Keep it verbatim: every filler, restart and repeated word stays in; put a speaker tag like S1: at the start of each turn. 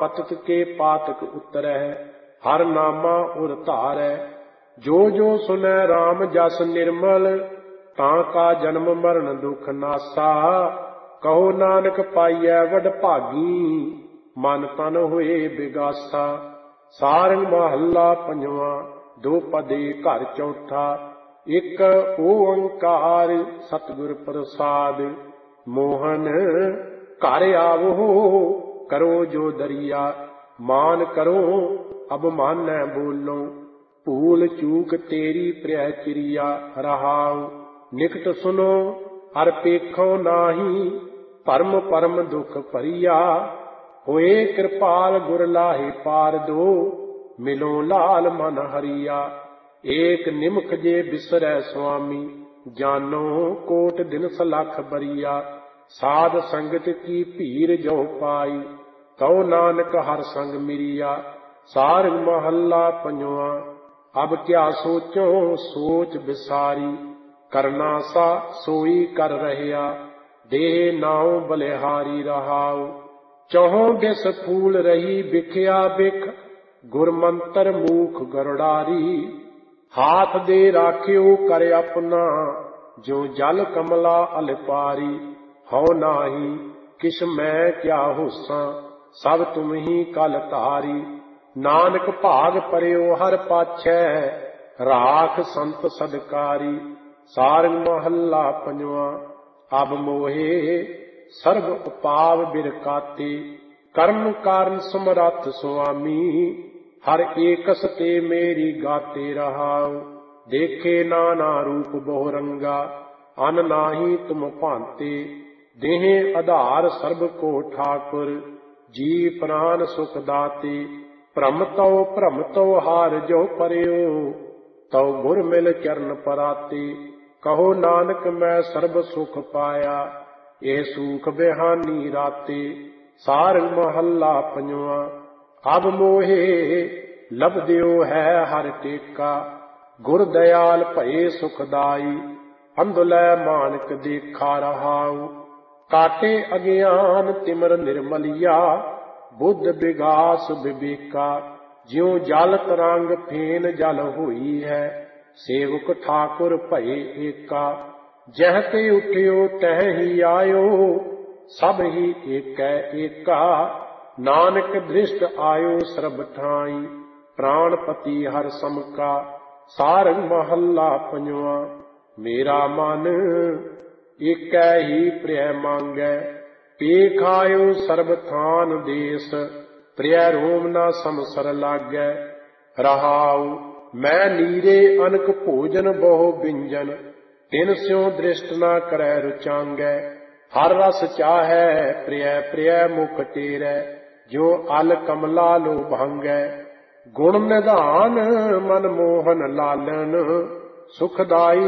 S1: पतत के पातक उतरै, हर नामा उर धारै। जो जो सुनै राम जस निर्मल, तां का जन्म मरण दुख नासा। कहो नानक पाइयै वड भागी, मन तन होए बिगासा। सारंग महला पंजवां, दो पदे घर चौथा। एक ओंकार सतगुर प्रसाद, मोहन घर आवो करो जो दरिया। मान करो अब मानै बोलो, भूल चूक तेरी प्रिय चिरिया। रहाओ निकट सुनो हर पेखो नाही, परम परम दुख भरिया। होए कृपाल गुर लाहे पार दो, मिलो लाल मन हरिया। एक निमख जे बिसरै स्वामी, जानो कोट दिन सलख बरिया। साध संगत की भीर जो पाई, तो नानक हर संग मिरिया। सारंग महला पंजवां, अब क्या सोचो सोच बिसारी। करना सा सोई कर रहया, देह नाव बलिहारी। रहाओ चौहों दिस फूल रही बिखया बिख, गुरमंतर मूख गरुड़ारी। हाथ दे राख्यो कर अपना, जो जल कमला अलिपारी। हौ नाही किस मैं क्या होसां, सब तुम ही कल तारी। नानक भाग परयो हर पाछै, राख संत सदकारी। सारंग महला पंजवां, अब मोहे सर्व उपाव बिरकाते। कर्म कारण समरथ स्वामी, हर एकस ते मेरी गाते। रहाओ देखे नाना रूप बहु रंगा, अन नाही तुम भांते। देह आधार सर्ब को ठाकुर, जी प्राण सुख दाते। भ्रम तो भ्रम तो हार जो परयो, तो गुर मिल चरण पराते। कहो नानक मैं सर्ब सुख पाया, ये सुख बिहानी राते। सारंग महला पंजवां, अब मोहे लभदियो है हर टेका। गुर दयाल भये सुखदाई, अंधुलै मानक देखा। रहाऊ काटे अज्ञान तिमर निर्मलिया, बुद्ध विगास विवेका। ज्यों जल तरंग फेन जल होई है, सेवक ठाकुर भये एका। जह ते उठियो तह ही आयो, सब ही एकै एका। नानक दृष्ट आयो सर्ब ठाई, प्राणपति हर समका। सारंग महला पंजवां, मेरा मन एकै ही प्रिय मांगै। पेख आयो सर्ब थान देश, प्रिय रोम ना समसर लागै। रहाऊ मैं नीरे अनक भोजन बहु व्यंजन, तिन स्यों दृष्ट ना करै रुचांगै। हर रस चाहै प्रिय प्रिय मुख तेरै, जो अल कमला लो भांगै। गुण निधान मन मोहन लालन, सुखदाई